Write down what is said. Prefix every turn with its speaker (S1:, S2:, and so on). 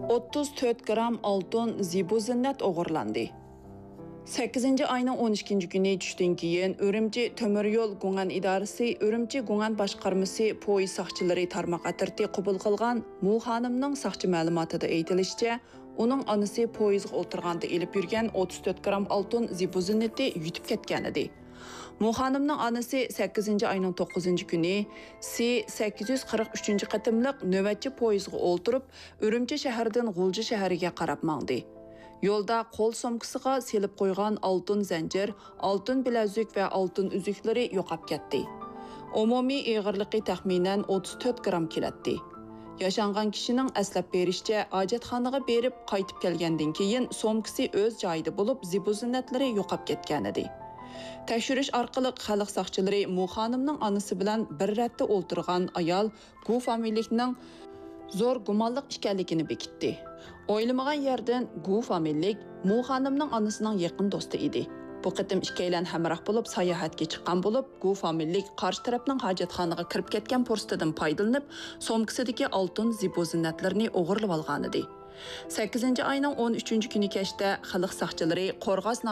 S1: 34 gram altın zibu-zinnat o'g'irlandi. 8 ayning 12 kuni tushdan keyin Urumchi temir yo'l G'ungan idorasi, Urumchi G'ungan boshqarmasi poyezd soqchilari tarmoq atirti qabul qilgan Mu xonimning soqchi ma'lumotida aytilishicha, uning onasi poyezdga o'tirganda elib yurgan 34 gram oltin zibu-zinnati yutib ketgan edi. Mu xonimning onasi 8 ayning 9 kuni C843 qatimliq navbatchi poyezdga o'tirib, Urumchi shahridan G'ulji shahriga qarab mangdi. Yo'lda qo'l somkasiga selib qo'ygan oltin zanjir, oltin bilazuk va oltin uzuklari yo'qolib ketdi. Umumiy og'irligi taxminan 34 gram keladi. Yashangan kishining aslab berishicha, hojatxonaga berib qaytib kelgandan keyin somkasi o'z joyida bo'lib, zibu-zinnatlari yo'qolib ketgan edi. Tekshirish orqali xalq soqchilari Mu xonimning onasi bilan bir ratda o'ltirgan ayol Gu familiyaning zo'r gumonliq ekanligini bekitdi. O'ylamagan yerdan Gu familiyalik Mu xonimning onasining yaqin do'sti edi. Bu qitim ikkalan hamroh bo'lib sayohatga chiqqan bo'lib, Gu familiyalik qarshi tarafning hojatxonaga kirib ketgan fursatdan foydalanib, somkasidagi oltin zibu-zinnatlarni o'g'irlab olgan edi. 8 ayning 13 kuni kechda xalq soqchilari Qo'rg'os